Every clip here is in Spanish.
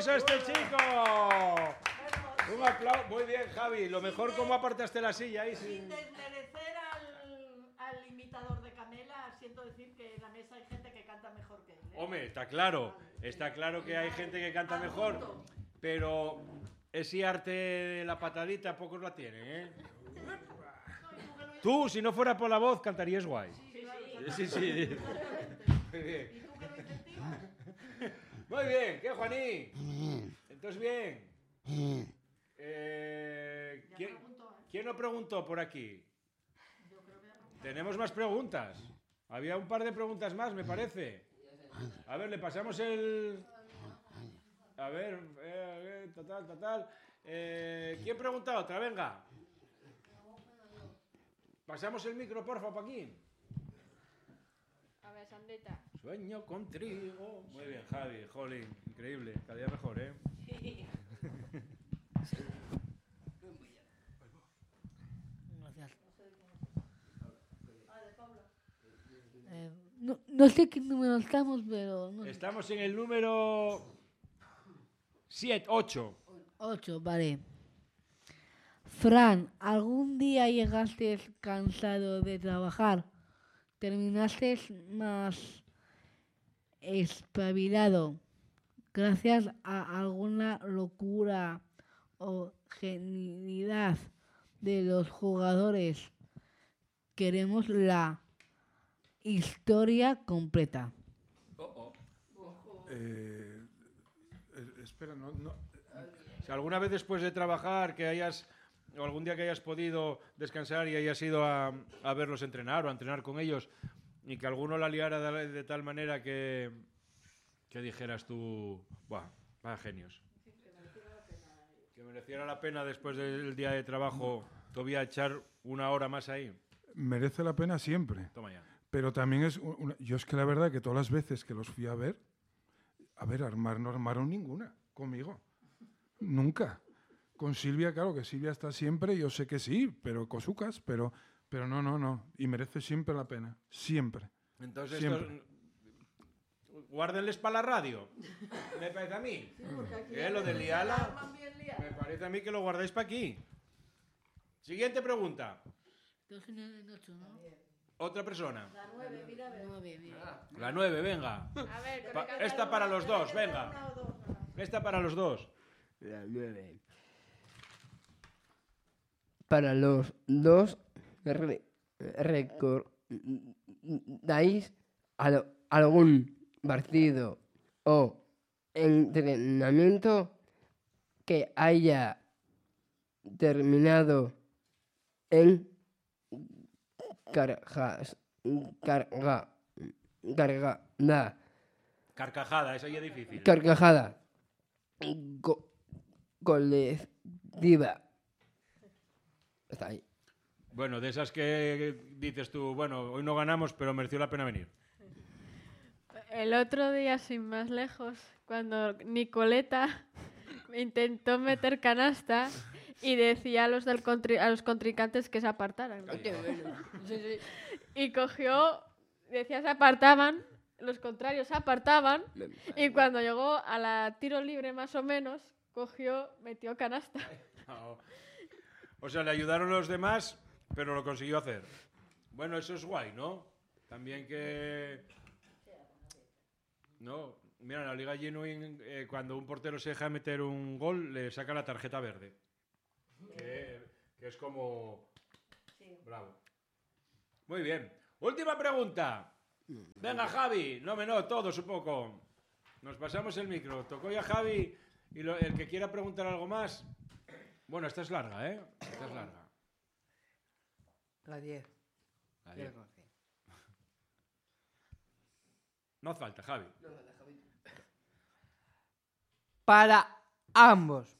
aplauso a este chico. Un aplauso. Muy bien, Javi. Lo mejor, ¿cómo apartaste la silla ahí? Sin desmerecer al imitador de Camela, siento decir que en la mesa hay gente que canta mejor que él. Hombre, está claro. Está claro que hay gente que canta mejor. Pero ese arte de la patadita pocos la tienen, ¿eh? Tú, si no fuera por la voz, cantarías guay. Sí, sí. Muy bien. ¿Y tú qué lo incentivas? Muy bien, ¿qué, Juaní? Entonces, bien. ¿Quién no preguntó por aquí? Tenemos más preguntas. Había un par de preguntas más, me parece. A ver, le pasamos el... A ver, total. ¿Quién pregunta otra? Venga. Pasamos el micro, porfa, Paquín. A ver, Sandrita. Sueño con trigo. Muy bien, Javi, jolín, increíble. Cada día mejor, ¿eh? No sé qué número estamos, pero... No sé. Estamos en el número 8. 8, vale. Fran, ¿algún día llegaste cansado de trabajar? ¿Terminaste más espabilado gracias a alguna locura o genialidad de los jugadores? Queremos la historia completa. Espera, no. Si alguna vez después de trabajar o algún día que hayas podido descansar y hayas ido a verlos entrenar o a entrenar con ellos y que alguno la liara de tal manera que dijeras tú, ¡buah, vaya genios! Que mereciera la pena después del día de trabajo todavía echar una hora más ahí. Merece la pena siempre. Toma ya. Pero también yo es que la verdad que todas las veces que los fui a ver, no armaron ninguna conmigo. Nunca. Con Silvia, claro que Silvia está siempre, yo sé que sí, pero cosucas, pero no. Y merece siempre la pena. Siempre. Entonces, siempre. Guárdenles para la radio. Me parece a mí. Sí, Lo de liarla, me parece a mí que lo guardáis para aquí. Siguiente pregunta. 2 en 8, ¿no? Otra persona. La 9, mira, a ver. 9, mira. La 9, venga. A ver, Esta para los dos, venga. Esta para los dos. La 9. Para los dos, ¿recordáis algún partido o entrenamiento que haya terminado en Carcajada, eso ya es difícil. carcajada colectiva? Está ahí. Bueno, de esas que dices tú, bueno, hoy no ganamos, pero mereció la pena venir. El otro día, sin más lejos, cuando Nicoleta intentó meter canasta y decía a los contrincantes que se apartaran. Y cogió, decía se apartaban, los contrarios se apartaban, y cuando llegó a la tiro libre más o menos, metió canasta. No. O sea, le ayudaron los demás, pero lo consiguió hacer. Bueno, eso es guay, ¿no? También que... No, mira, en la Liga Genuine, cuando un portero se deja meter un gol, le saca la tarjeta verde. Que es como... Bravo. Muy bien. Última pregunta. Venga, Javi. No, todos un poco. Nos pasamos el micro. Tocó ya Javi y el que quiera preguntar algo más... Bueno, esta es larga, ¿eh? Esta es larga. La 10. La 10. No hace falta, Javi. Para ambos.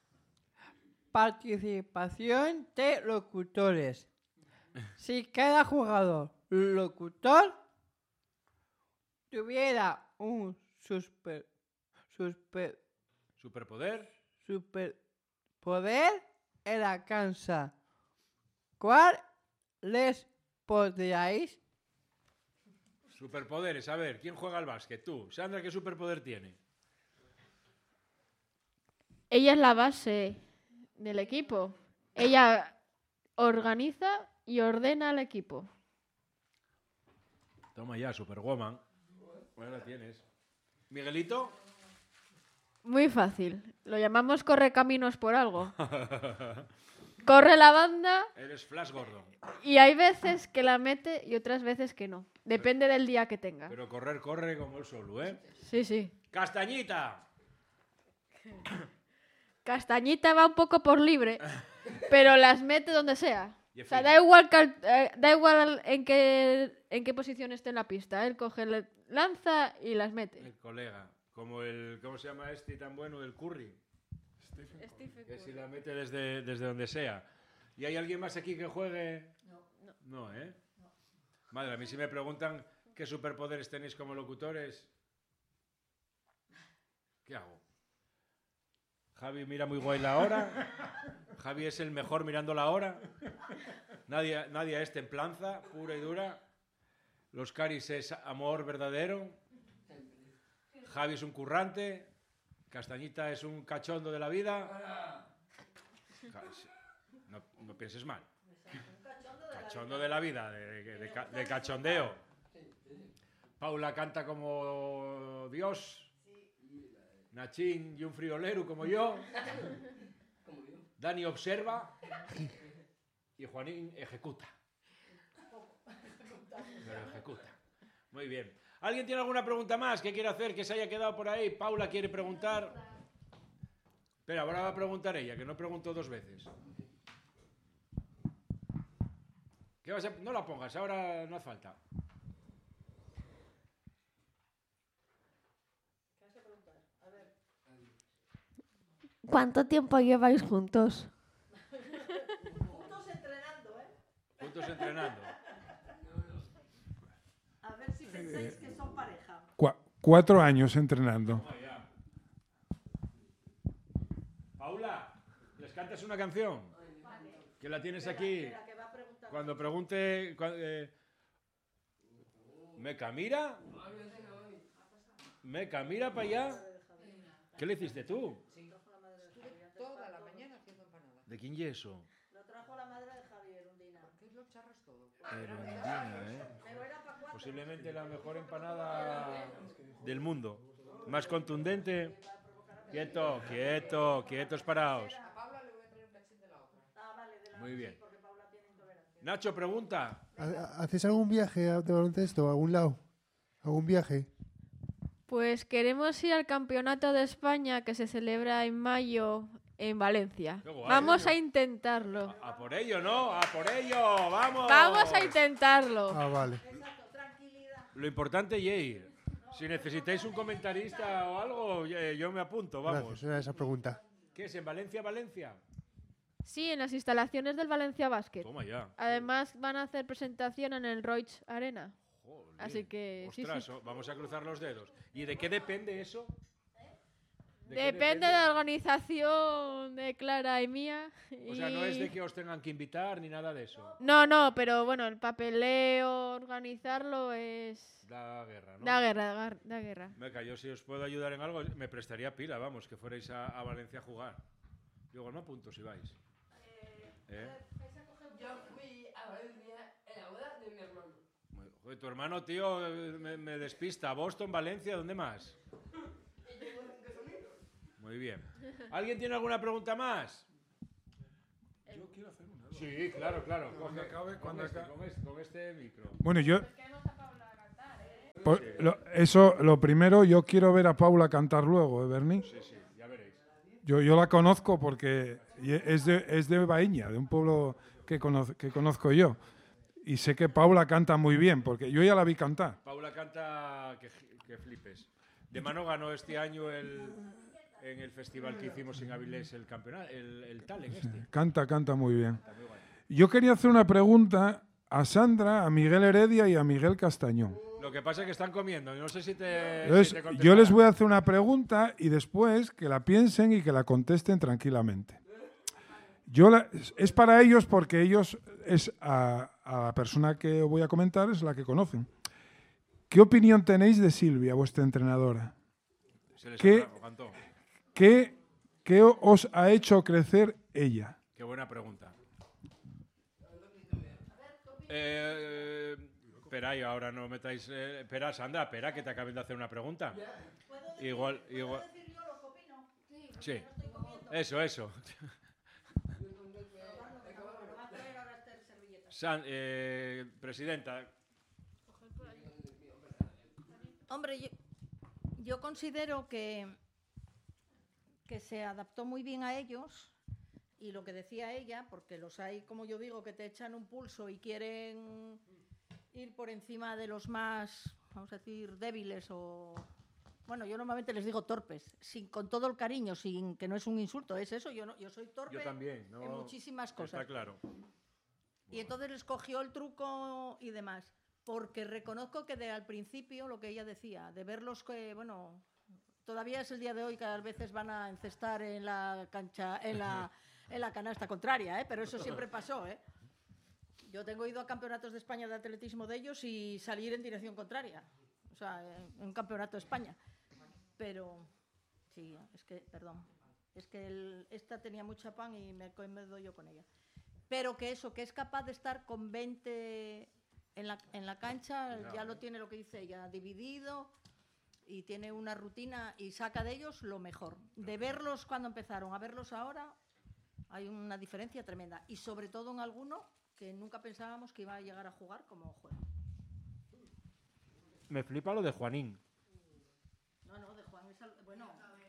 Participación de locutores. Si cada jugador locutor tuviera un Superpoder. Poder en la cancha, ¿cuál les podríais? Superpoderes, a ver, ¿quién juega al básquet? Tú. Sandra, ¿qué superpoder tiene? ella es la base del equipo. Ella organiza y ordena al equipo. Toma ya, Superwoman. Bueno, la tienes. Miguelito. Muy fácil. Lo llamamos correcaminos por algo. Corre la banda Eres Flash Gordon. y hay veces que la mete y otras veces que no. Depende del día que tenga. Pero correr corre como el solo, ¿eh? Sí, sí. Castañita. Castañita va un poco por libre, pero las mete donde sea. Y O sea, fino. da igual en qué posición esté en la pista. Él coge, lanza y las mete. El colega. Como el... ¿Cómo se llama este tan bueno? El Curry. Que si la mete desde donde sea. ¿Y hay alguien más aquí que juegue? No, ¿eh? Madre, a mí si me preguntan qué superpoderes tenéis como locutores, ¿qué hago? Javi mira muy guay la hora. Javi es el mejor mirando la hora. Nadie a este templanza, pura y dura. Los Caris es amor verdadero. Javi es un currante. Castañita es un cachondo de la vida. No pienses mal. Cachondo de la vida, de cachondeo. Paula canta como Dios. Nachín y un friolero como yo. Dani observa. Y Juanín ejecuta. Pero ejecuta. Muy bien. ¿Alguien tiene alguna pregunta más que quiera hacer que se haya quedado por ahí? Paula quiere preguntar. Espera, ahora va a preguntar ella, que no preguntó 2 veces. ¿Qué vas a... No la pongas, ahora no hace falta. ¿Cuánto tiempo lleváis juntos? Juntos entrenando, ¿eh? Juntos entrenando. A ver si pensáis que son pareja. 4 años entrenando. Toma ya. Paula, ¿les cantas una canción? Que la tienes aquí. La que va a preguntar. Cuando pregunte... ¿Meca mira? ¿Meca mira para allá? ¿Qué le hiciste tú? Toda la mañana haciendo empanadas. ¿De quién y eso? Lo trajo la madre de Javier Undina. ¿Qué lo charras todo? Erundina, ¿eh? Pero era para 4. Posiblemente la mejor empanada del mundo. Más contundente. Quieto, quieto, quietos paraos. A Paula le voy a traer un cachín de la otra. Ah, vale, de la Muy bien. sí, porque Paula tiene intolerancia. Nacho, pregunta. ¿Hacéis algún viaje de baloncesto a algún lado? ¿Algún viaje? Pues queremos ir al Campeonato de España que se celebra en mayo en Valencia. Qué guay. Vamos a intentarlo. A por ello, ¿no? A por ello, vamos. Vamos a intentarlo. Ah, vale. Exacto, tranquilidad. Lo importante es ir. Si necesitáis un comentarista o algo, yo me apunto, vamos. Gracias, era esa pregunta. ¿Qué es en Valencia, Valencia? Sí, en las instalaciones del Valencia Basket. Toma ya. Además van a hacer presentación en el Roig Arena. Joder. Así que sí, Ostras, sí. vamos a cruzar los dedos. ¿Y de qué depende eso? ¿De qué Depende de la organización de Clara y mía. O sea, no es de y- que os tengan que invitar ni nada de eso. No, pero bueno, el papeleo, organizarlo es... Da guerra, ¿no? Da guerra, da guerra. Meca, yo si os puedo ayudar en algo, me prestaría pila, vamos, que fuerais a Valencia a jugar. Digo, no apunto si vais. ¿Eh? Yo fui a Valencia en la boda de mi hermano. Joder, tu hermano, tío, me despista. Boston, Valencia, ¿dónde más? Muy bien. ¿Alguien tiene alguna pregunta más? Yo quiero hacer una. Sí, claro. Cuando acabe, Con este micro. Bueno, yo... Lo primero, yo quiero ver a Paula cantar luego, ¿eh, Berni? Sí, ya veréis. Yo la conozco porque es de Baíña, de un pueblo que conozco yo. Y sé que Paula canta muy bien, porque yo ya la vi cantar. Paula canta que flipes. De mano ganó este año en el festival que hicimos en Avilés el campeonato, el Talent este. Canta muy bien. Está muy guay. Yo quería hacer una pregunta a Sandra, a Miguel Heredia y a Miguel Castañón. Lo que pasa es que están comiendo. No sé si te. Entonces, si te yo contestarán. les voy a hacer una pregunta y después que la piensen y que la contesten tranquilamente. Es para ellos porque ellos, a la persona que voy a comentar es la que conocen. ¿Qué opinión tenéis de Silvia, vuestra entrenadora? Se les ¿Qué- cantó. ¿Qué os ha hecho crecer ella? Qué buena pregunta. Espera, ahora no metáis... espera, Sandra, espera, que te acaben de hacer una pregunta. Igual... ¿Puedo decir yo lo que opino? Sí. No estoy comiendo. Eso. Va a traer ahora esta servilleta. Presidenta, Hombre, yo considero que se adaptó muy bien a ellos y lo que decía ella, porque los hay, como yo digo, que te echan un pulso y quieren ir por encima de los más, vamos a decir, débiles o... Bueno, yo normalmente les digo torpes, con todo el cariño, sin que no es un insulto, es eso, yo soy torpe yo también. en muchísimas cosas. Está claro. Y entonces les cogió el truco y demás. Porque reconozco que al principio, lo que ella decía, de verlos que, bueno, todavía es el día de hoy que a veces van a encestar en la cancha, en la canasta contraria, pero eso siempre pasó, Yo tengo ido a campeonatos de España de atletismo de ellos y salir en dirección contraria. O sea, en un campeonato de España. Pero, sí, es que esta tenía mucha pan y me doy yo con ella. Pero que eso, que es capaz de estar con 20 en la cancha, ya lo tiene lo que dice ella, dividido y tiene una rutina y saca de ellos lo mejor. De verlos cuando empezaron a verlos ahora, hay una diferencia tremenda. Y sobre todo en alguno que nunca pensábamos que iba a llegar a jugar como juega. Me flipa lo de Juanín. No, de Juan es... Bueno,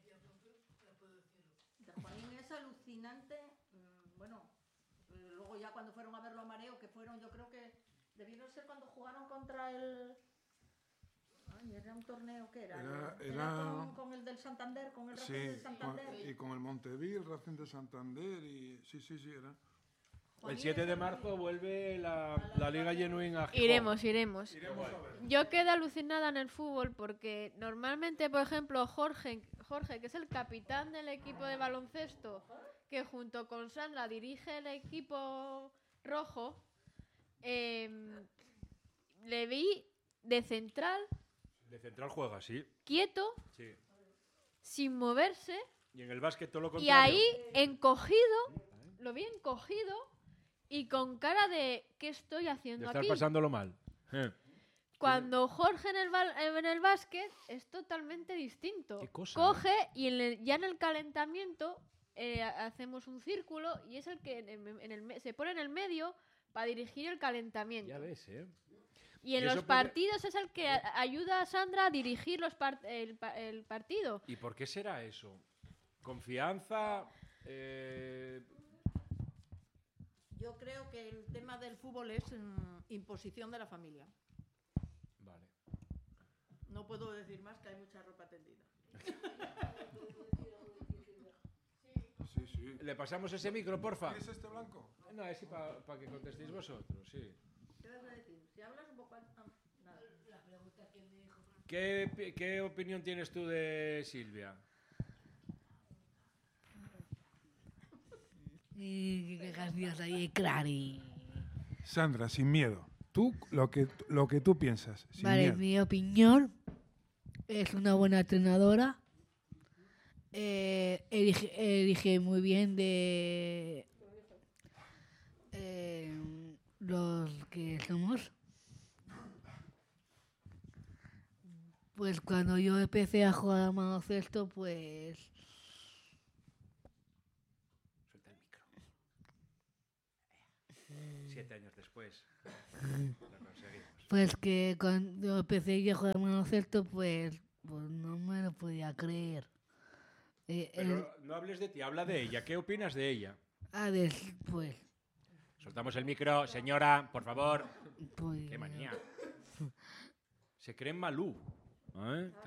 de Juanín es alucinante. Bueno, luego ya cuando fueron a verlo a Mareo, que fueron, yo creo que debieron ser cuando jugaron contra el... Ay, era un torneo que era con el del Santander, con el Racing del Santander. Y con el Montevil, Racing de Santander y sí, era. El 7 de marzo vuelve la Liga Genuine a Gijón. Iremos. Yo quedé alucinada en el fútbol porque normalmente, por ejemplo, Jorge, que es el capitán del equipo de baloncesto, que junto con Sandra dirige el equipo rojo, le vi de central. De central juega, sí. Quieto, Sí. sin moverse. Y en el básquet todo lo Y contrario. ahí lo vi encogido y con cara de ¿qué estoy De haciendo estar aquí? pasándolo mal. Cuando Jorge en el básquet es totalmente distinto. Qué cosa, Coge y ya en el calentamiento hacemos un círculo y es el que se pone en el medio para dirigir el calentamiento. Ya ves, Y en Y los eso puede- partidos es el que ayuda a Sandra a dirigir el partido. ¿Y por qué será eso? ¿Confianza? Yo creo que el tema del fútbol es imposición de la familia. Vale. No puedo decir más, que hay mucha ropa tendida. Sí. ¿Le pasamos ese micro, porfa? ¿Qué es este blanco? No, es para que contestéis vosotros, sí. ¿Qué vas a decir? Si hablas un poco... nada. ¿Qué opinión tienes tú de Silvia? Qué graciosa y clari. Sandra, sin miedo. Tú, lo que tú piensas, sin Vale, miedo. mi opinión es una buena entrenadora. Elige muy bien de los que somos. Pues cuando yo empecé a jugar al baloncesto, pues Suelta el micro. 7 años después. Lo conseguimos. Pues que cuando empecé yo a jugar al baloncesto, pues no me lo podía creer. Pero no hables de ti, habla de ella. ¿Qué opinas de ella? Pues Soltamos el micro, señora, por favor. Pues, Qué manía. Se creen Malú. ¿Eh?